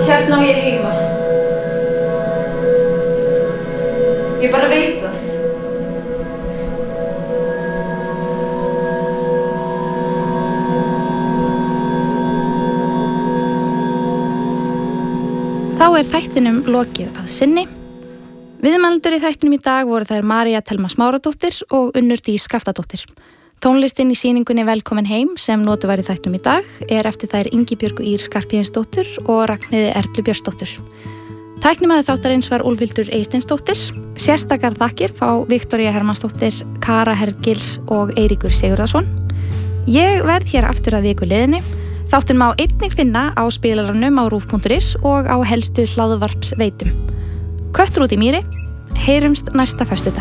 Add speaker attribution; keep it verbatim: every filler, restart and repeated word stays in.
Speaker 1: Hérna á ég heima. Ég bara veit það.
Speaker 2: Þá er þættinum lokið að sinni. Viðmælendur í þættinum í dag voru þær María Thelma Smáradóttir og Unnur Dís Skaftadóttir. Tónlistin í sýningunni Velkomin heim sem notuð var í þættinum í dag er eftir þær Ingibjörgu Ýr Skarphéðinsdóttur og Ragnheiði Erlu Björnsdóttur. Tæknimaður þáttarins var Úlfhildur Eysteinsdóttir. Sérstakar þakkir fá Viktoría Hermannsdóttir, Kara Hergils og Eiríkur Sigurðarson. Ég verð hér aftur að viku liðinni. Þáttinn má einnig finna á spilaranum á rúv punktur is og á helstu hlaðvarpsveitum. Köttur út í mýri, heyrumst næsta föstudag.